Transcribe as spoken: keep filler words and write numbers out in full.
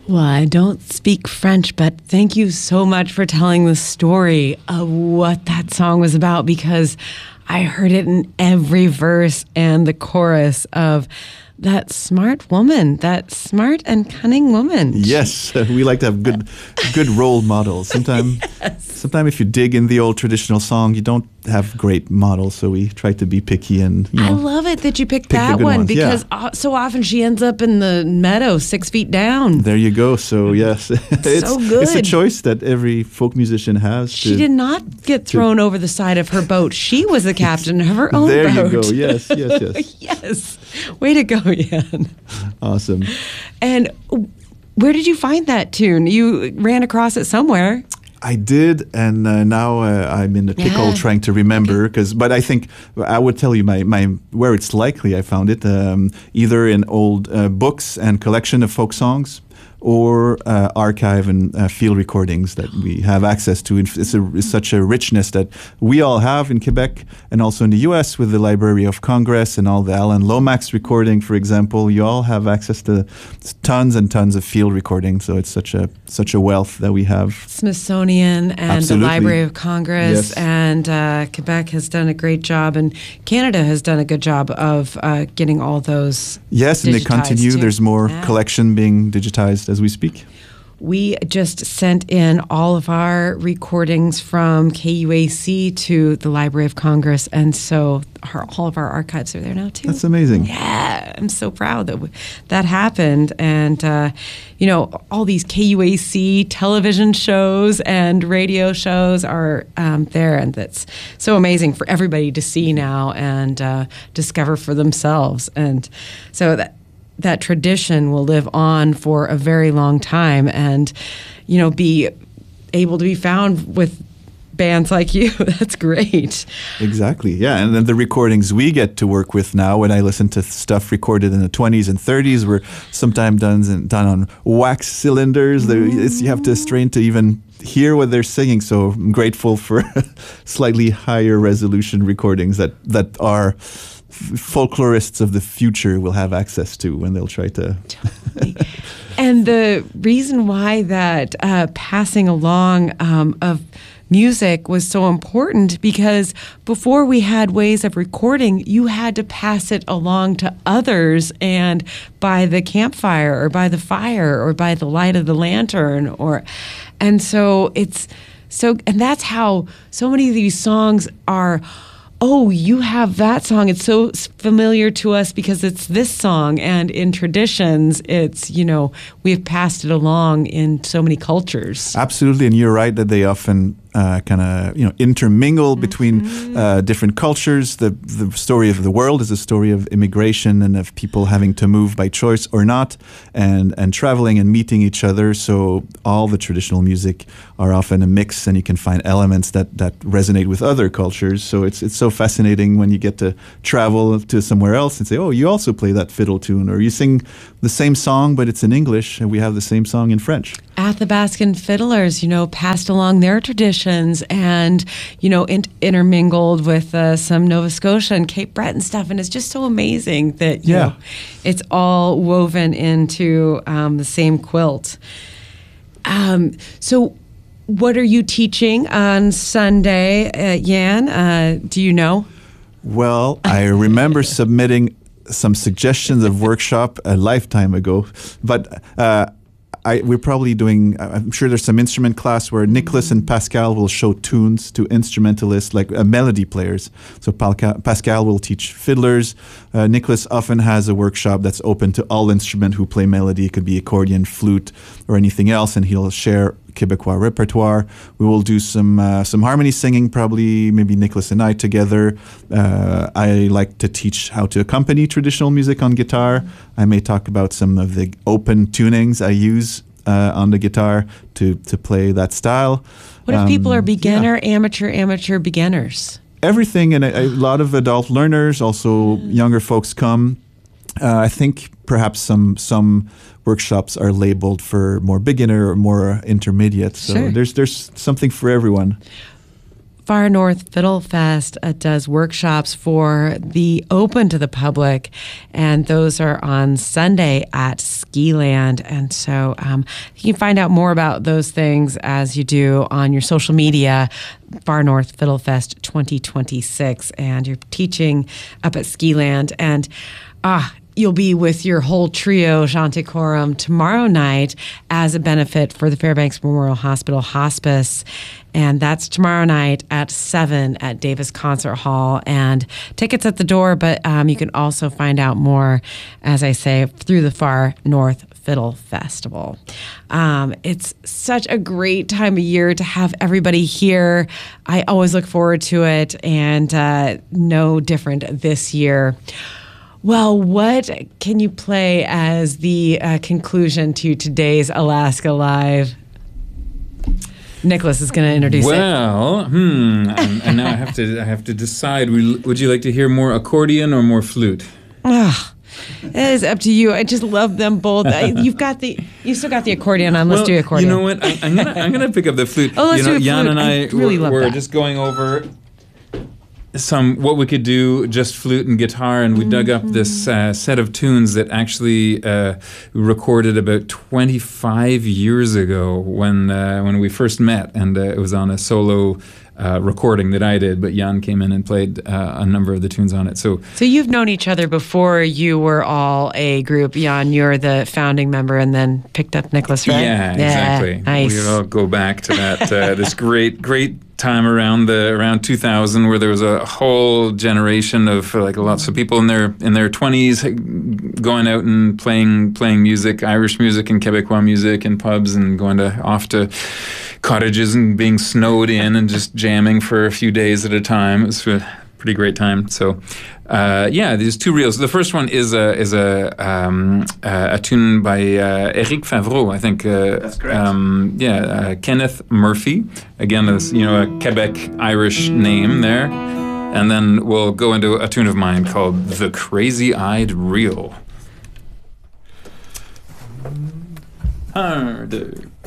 Well, I don't speak French, but thank you so much for telling the story of what that song was about, because I heard it in every verse and the chorus of that smart woman, that smart and cunning woman. Yes, uh, we like to have good good role models. Sometimes yes. sometime if you dig in the old traditional song, you don't have great models, so we try to be picky and, you know, I love it that you picked pick that one ones. because Yeah. so often she ends up in the meadow six feet down. There you go. So yes, it's, so good. It's a choice that every folk musician has. She to, did not get thrown to, over the side of her boat. She was the captain of her own there boat. There you go. Yes, yes, yes. Yes. Way to go, Jan. Awesome. And where did you find that tune? You ran across it somewhere. I did, and uh, now uh, I'm in a pickle yeah. trying to remember. Because, but I think I would tell you my, my where it's likely I found it um, either in old uh, books and collection of folk songs, or uh, archive and uh, field recordings that we have access to. It's, a, it's such a richness that we all have in Quebec and also in the U S with the Library of Congress and all the Alan Lomax recording, for example. You all have access to tons and tons of field recordings. So it's such a such a wealth that we have. Smithsonian and Absolutely. the Library of Congress, yes. and uh, Quebec has done a great job, and Canada has done a good job of uh, getting all those. Yes, and they continue. Too. There's more yeah. collection being digitized as we speak. We just sent in all of our recordings from K U A C to the Library of Congress, and so our, all of our archives are there now too. That's amazing. Yeah, I'm so proud that w- that happened, and uh, you know, all these K U A C television shows and radio shows are um, there, and that's so amazing for everybody to see now and uh, discover for themselves, and so that. that tradition will live on for a very long time and, you know, be able to be found with bands like you. That's great. Exactly, yeah. And then the recordings we get to work with now, when I listen to stuff recorded in the twenties and thirties, were sometimes done, done on wax cylinders. Mm. It's, you have to strain to even hear what they're singing. So I'm grateful for slightly higher resolution recordings that, that are folklorists of the future will have access to when they'll try to. Totally. And the reason why that uh, passing along um, of music was so important, because before we had ways of recording, you had to pass it along to others, and by the campfire or by the fire or by the light of the lantern, or, and so it's so, and that's how so many of these songs are. Oh, you have that song. It's so familiar to us because it's this song. And in traditions, it's, you know, we've passed it along in so many cultures. Absolutely. And you're right that they often uh, kind of, you know, intermingle mm-hmm. between uh, different cultures. The the story of the world is a story of immigration and of people having to move by choice or not, and, and traveling and meeting each other. So all the traditional music are often a mix, and you can find elements that, that resonate with other cultures. So it's it's so fascinating when you get to travel to somewhere else and say, oh, you also play that fiddle tune, or you sing the same song, but it's in English, and we have the same song in French. Athabascan fiddlers, you know, passed along their traditions and, you know, in- intermingled with uh, some Nova Scotia and Cape Breton stuff. And it's just so amazing that, you yeah. know, it's all woven into um, the same quilt. Um, so what are you teaching on Sunday, uh, Jan? Uh, do you know? Well, I remember submitting some suggestions of workshop a lifetime ago, but uh, I, we're probably doing, I'm sure there's some instrument class where Nicholas and Pascal will show tunes to instrumentalists, like uh, melody players. So Palca, Pascal will teach fiddlers. Uh, Nicholas often has a workshop that's open to all instruments who play melody. It could be accordion, flute, or anything else, and he'll share Quebecois repertoire. We will do some uh, some harmony singing, probably maybe Nicholas and I together. Uh, I like to teach how to accompany traditional music on guitar. I may talk about some of the open tunings I use uh, on the guitar to, to play that style. What if um, people are beginner, yeah. amateur, amateur, beginners? Everything, and a, a lot of adult learners, also mm. younger folks come. Uh, I think perhaps some some workshops are labeled for more beginner or more intermediate. So sure. there's there's something for everyone. Far North Fiddle Fest uh, does workshops for the open to the public, and those are on Sunday at Skiland. And so um, you can find out more about those things as you do on your social media, Far North Fiddle Fest twenty twenty-six, and you're teaching up at Skiland. And ah, you'll be with your whole trio, Chanticorum, tomorrow night as a benefit for the Fairbanks Memorial Hospital Hospice. And that's tomorrow night at seven at Davis Concert Hall. And tickets at the door, but um, you can also find out more, as I say, through the Far North Fiddle Festival. Um, it's such a great time of year to have everybody here. I always look forward to it, and uh, no different this year. Well, what can you play as the uh, conclusion to today's Alaska Live? Nicholas is going to introduce well, it. Well, hmm, and, and now I have to I have to decide. Would you like to hear more accordion or more flute? Ah, it is up to you. I just love them both. I, you've got the you still got the accordion on. Let's well, do accordion. You know what? I, I'm gonna I'm gonna pick up the flute. Oh, let's you know, do a Jan flute. and I, I really were, love were that. just going over some what we could do, just flute and guitar, and we mm-hmm. dug up this uh, set of tunes that actually uh, recorded about twenty-five years ago when uh, when we first met, and uh, it was on a solo uh, recording that I did, but Jan came in and played uh, a number of the tunes on it. So, so you've known each other before you were all a group. Jan, you're the founding member, and then picked up Nicholas, right? Yeah, exactly. Yeah, nice. We all go back to that uh, this great great. time around the around two thousand, where there was a whole generation of uh, like lots of people in their in their twenties going out and playing playing music, Irish music and Quebecois music in pubs, and going to off to cottages and being snowed in and just jamming for a few days at a time. It was a pretty great time. So uh, yeah, these two reels. The first one is a is a um, uh, a tune by uh, Eric Favreau, I think. Uh, That's correct. Um, yeah, uh, Kenneth Murphy. Again, a, you know, a Quebec Irish name there. And then we'll go into a tune of mine called "The Crazy Eyed Reel." Un, deux.